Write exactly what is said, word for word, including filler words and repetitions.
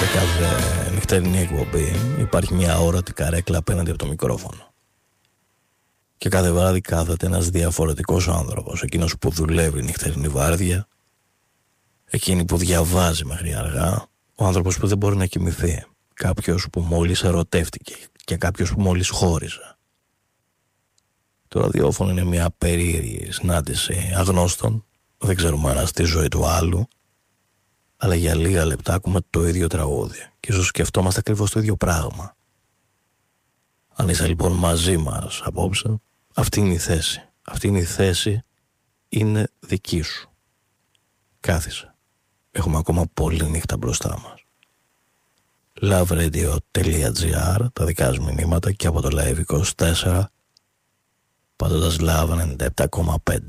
Σε κάθε νυχτερινή εκπομπή υπάρχει μια όρατη καρέκλα απέναντι από το μικρόφωνο. Και κάθε βράδυ κάθεται ένας διαφορετικός άνθρωπος. Εκείνος που δουλεύει νυχτερινή βάρδια, εκείνη που διαβάζει μέχρι αργά, ο άνθρωπος που δεν μπορεί να κοιμηθεί, κάποιος που μόλις ερωτεύτηκε και κάποιος που μόλις χώρισε. Το ραδιόφωνο είναι μια περίεργη συνάντηση αγνώστων, δεν ξέρουμε αν στη ζωή του άλλου, αλλά για λίγα λεπτά ακούμε το ίδιο τραγούδι και ίσως σκεφτόμαστε ακριβώς το ίδιο πράγμα. Αν είσαι λοιπόν μαζί μας απόψε, αυτή είναι η θέση. Αυτή είναι η θέση, είναι δική σου. Κάθισε. Έχουμε ακόμα πολλή νύχτα μπροστά μας. loveRadio.gr, τα δικά σου μηνύματα και από το Live είκοσι τέσσερα, πατώντας Love ενενήντα επτά κόμμα πέντε.